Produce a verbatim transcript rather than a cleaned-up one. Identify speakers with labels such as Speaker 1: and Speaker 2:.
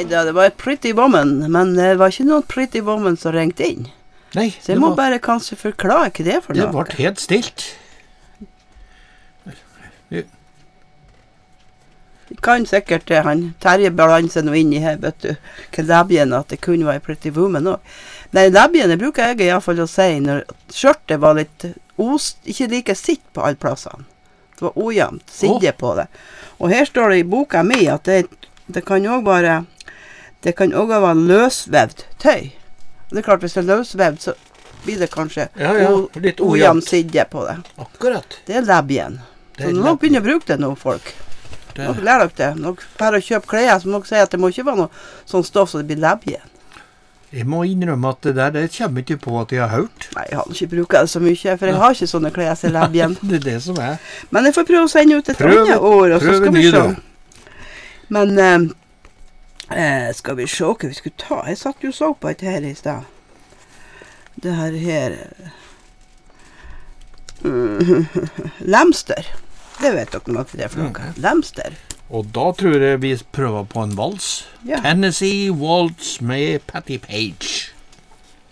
Speaker 1: da, det var et pretty woman, men det var ikke noen pretty woman som ringte inn.
Speaker 2: Nei.
Speaker 1: Så jeg må var, bare kanskje forklare hva det er for
Speaker 2: det
Speaker 1: noe.
Speaker 2: Det ble helt stilt.
Speaker 1: Vi kan sikkert det, han Terje balanser noe inn i her, vet du, hva labien at det kunne være pretty woman også. Nei, labien, det bruker jeg i hvert fall å si, når skjørtet var litt os, ikke like sitt på alle plassene. Det var ojevnt, sidde oh. på det. Og her står det i boka mi at det, det kan også være, det kan også være løsvevd tøy. Det er klart, hvis det er løsvevd, så blir det kanskje
Speaker 2: ja, ja, litt
Speaker 1: ojevn sidde på det.
Speaker 2: Akkurat.
Speaker 1: Det er labien. Så nå begynner å bruke det nå, folk. Det. Nå lærer dere det. Nå bare å kjøpe klær, så må dere si at det må ikke være noe sånn stoff så det blir labien.
Speaker 2: Jeg må innrømme at det der, det kommer ikke på at jeg har hørt.
Speaker 1: Nei, jeg har ikke brukt det så mye, for jeg har ikke sånne klær som labien.
Speaker 2: Det er det som er.
Speaker 1: Men jeg får prøve å sende ut et annet år, og så skal vi se. Men, eh, eh, skal vi se hva vi skulle ta. Jeg satt jo så på et her i sted. Det her her. Mm, lemster. Det vet dere noe til det for noe. Okay. Lemster.
Speaker 2: Og da tror jeg vi prøver på en vals.
Speaker 1: Ja.
Speaker 2: Tennessee Waltz med Patti Page.